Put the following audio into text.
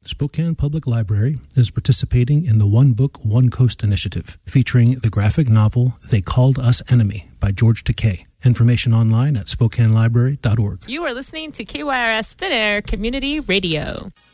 Spokane Public Library is participating in the One Book, One Coast initiative, featuring the graphic novel They Called Us Enemy by George Takei. Information online at SpokaneLibrary.org. You are listening to KYRS Thin Air Community Radio.